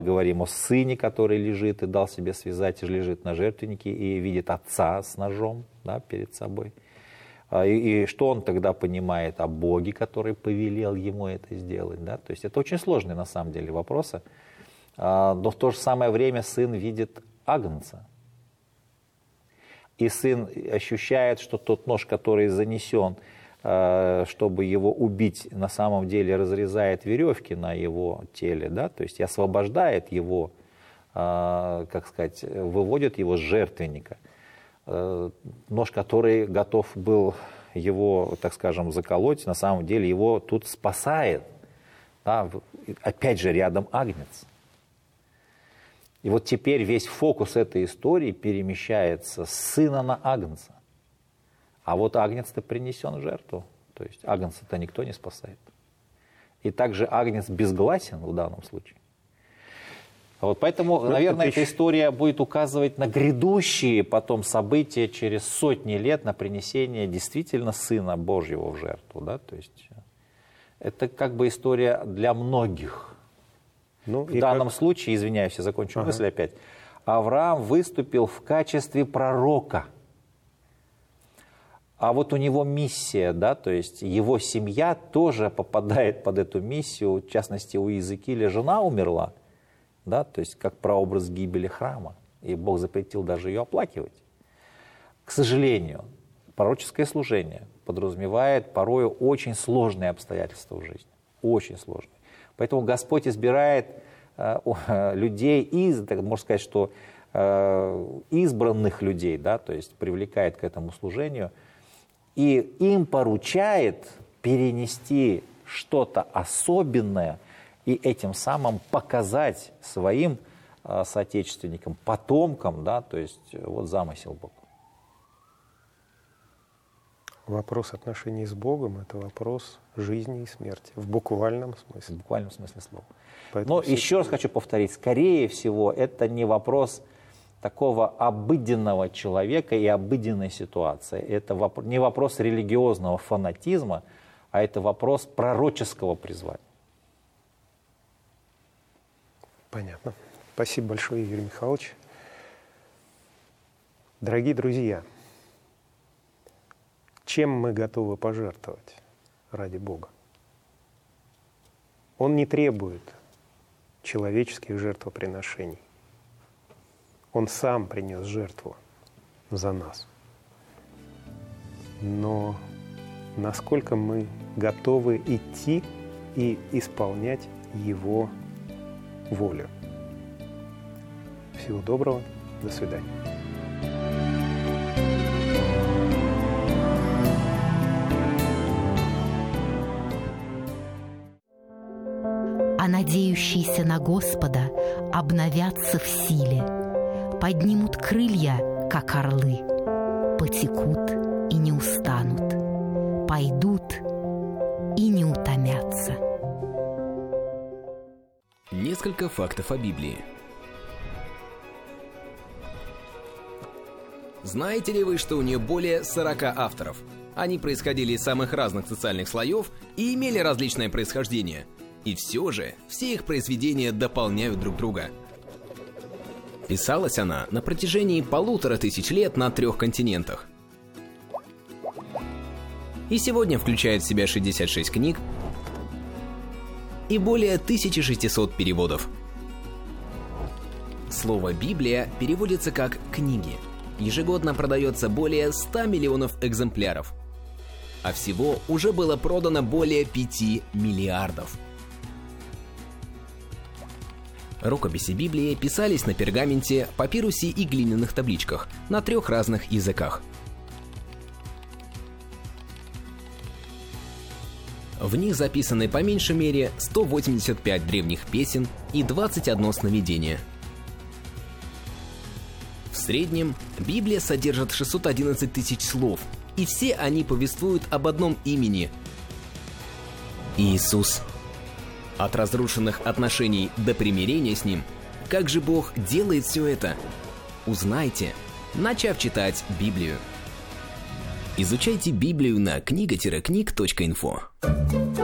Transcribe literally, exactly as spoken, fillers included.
Говорим о сыне, который лежит и дал себе связать, и лежит на жертвеннике, и видит отца с ножом, да, перед собой. И, и что он тогда понимает о Боге, который повелел ему это сделать. Да? То есть это очень сложные на самом деле вопросы. Но в то же самое время сын видит агнца. И сын ощущает, что тот нож, который занесен, чтобы его убить, на самом деле разрезает веревки на его теле, да, то есть и освобождает его, как сказать, выводит его с жертвенника. Нож, который готов был его, так скажем, заколоть, на самом деле его тут спасает. Да, опять же, рядом агнец. И вот теперь весь фокус этой истории перемещается с сына на агнца. А вот агнец-то принесен в жертву. То есть агнца-то никто не спасает. И также агнец безгласен в данном случае. Вот поэтому, ну, наверное, эта история будет указывать на грядущие потом события через сотни лет, на принесение действительно Сына Божьего в жертву. Да? То есть это как бы история для многих. Ну, в данном как... случае, извиняюсь, я закончу ага. мысль опять, Авраам выступил в качестве пророка. А вот у него миссия, да, то есть его семья тоже попадает под эту миссию, в частности, у Иезекииля жена умерла, да, то есть как прообраз гибели храма, и Бог запретил даже ее оплакивать. К сожалению, пророческое служение подразумевает порою очень сложные обстоятельства в жизни, очень сложные. Поэтому Господь избирает э, людей, из, так, можно сказать, что э, избранных людей, да, то есть привлекает к этому служению, и им поручает перенести что-то особенное и этим самым показать своим э, соотечественникам, потомкам, да, то есть вот замысел Бога. Вопрос отношений с Богом – это вопрос жизни и смерти, в буквальном смысле. В буквальном смысле слова. Поэтому Но все... еще раз хочу повторить, скорее всего, это не вопрос такого обыденного человека и обыденной ситуации. Это воп... не вопрос религиозного фанатизма, а это вопрос пророческого призвания. Понятно. Спасибо большое, Игорь Михайлович. Дорогие друзья, чем мы готовы пожертвовать ради Бога? Он не требует человеческих жертвоприношений. Он сам принес жертву за нас. Но насколько мы готовы идти и исполнять Его волю? Всего доброго. До свидания. А надеющиеся на Господа обновятся в силе, поднимут крылья, как орлы, потекут и не устанут, пойдут и не утомятся. Несколько фактов о Библии. Знаете ли вы, что у нее более сорока авторов? Они происходили из самых разных социальных слоев и имели различное происхождение. И все же, все их произведения дополняют друг друга. Писалась она на протяжении полутора тысяч лет на трех континентах. И сегодня включает в себя шестьдесят шесть книг и более тысяча шестьсот переводов. Слово «Библия» переводится как «книги». Ежегодно продается более ста миллионов экземпляров. А всего уже было продано более пяти миллиардов. Рукописи Библии писались на пергаменте, папирусе и глиняных табличках на трех разных языках. В них записаны по меньшей мере сто восемьдесят пять древних песен и двадцать одно сновидение. В среднем Библия содержит шестьсот одиннадцать тысяч слов, и все они повествуют об одном имени – Иисус. От разрушенных отношений до примирения с Ним. Как же Бог делает все это? Узнайте, начав читать Библию. Изучайте Библию на книга книг точка инфо.